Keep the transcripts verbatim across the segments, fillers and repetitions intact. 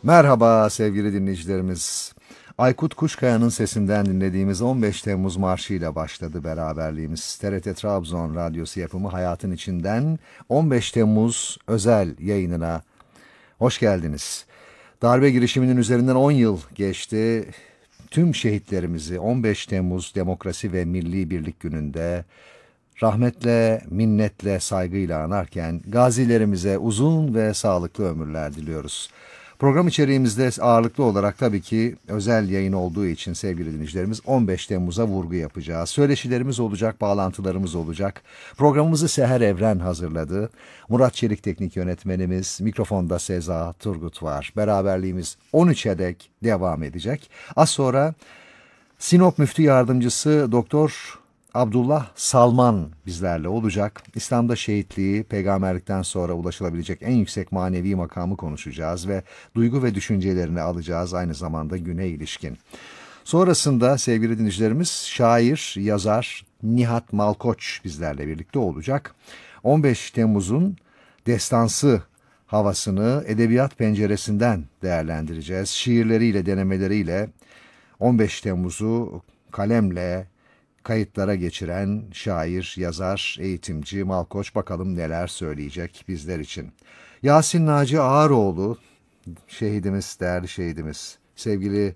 Merhaba sevgili dinleyicilerimiz. Aykut Kuşkaya'nın sesinden dinlediğimiz on beş Temmuz marşıyla başladı beraberliğimiz. T R T Trabzon Radyosu yapımı Hayatın İçinden on beş Temmuz özel yayınına hoş geldiniz. Darbe girişiminin üzerinden on yıl geçti. Tüm şehitlerimizi on beş Temmuz Demokrasi ve Milli Birlik Günü'nde rahmetle, minnetle, saygıyla anarken gazilerimize uzun ve sağlıklı ömürler diliyoruz. Program içeriğimizde ağırlıklı olarak tabii ki özel yayın olduğu için sevgili dinleyicilerimiz on beş Temmuz'a vurgu yapacağız. Söyleşilerimiz olacak, bağlantılarımız olacak. Programımızı Seher Evren hazırladı. Murat Çelik teknik yönetmenimiz, mikrofonda Seza Turgut var. Beraberliğimiz on üçe dek devam edecek. Az sonra Sinop Müftü Yardımcısı Doktor Abdullah Salman bizlerle olacak. İslam'da şehitliği, peygamberlikten sonra ulaşılabilecek en yüksek manevi makamı konuşacağız ve duygu ve düşüncelerini alacağız aynı zamanda güne ilişkin. Sonrasında sevgili dinleyicilerimiz şair, yazar Nihat Malkoç bizlerle birlikte olacak. on beş Temmuz'un destansı havasını edebiyat penceresinden değerlendireceğiz. Şiirleriyle, denemeleriyle on beş Temmuz'u kalemle kayıtlara geçiren şair, yazar, eğitimci Malkoç bakalım neler söyleyecek bizler için. Yasin Naci Ağaroğlu, şehidimiz, değerli şehidimiz, sevgili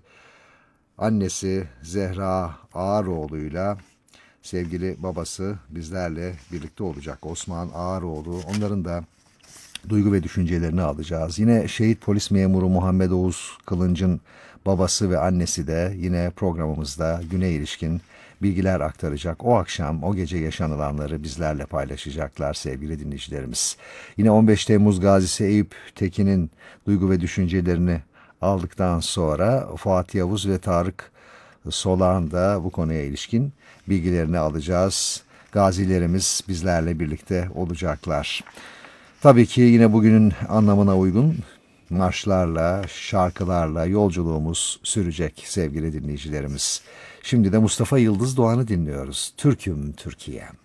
annesi Zehra Ağaroğlu'yla sevgili babası bizlerle birlikte olacak. Osman Ağaroğlu, onların da duygu ve düşüncelerini alacağız. Yine şehit polis memuru Muhammed Oğuz Kılınç'ın babası ve annesi de yine programımızda güne ilişkin bilgiler aktaracak. O akşam, o gece yaşanılanları bizlerle paylaşacaklar sevgili dinleyicilerimiz. Yine on beş Temmuz gazisi Eyüp Tekin'in duygu ve düşüncelerini aldıktan sonra Fuat Yavuz ve Tarık Solağ'ın da bu konuya ilişkin bilgilerini alacağız. Gazilerimiz bizlerle birlikte olacaklar. Tabii ki yine bugünün anlamına uygun marşlarla, şarkılarla yolculuğumuz sürecek sevgili dinleyicilerimiz. Şimdi de Mustafa Yıldız Doğan'ı dinliyoruz. Türk'üm Türkiye'm.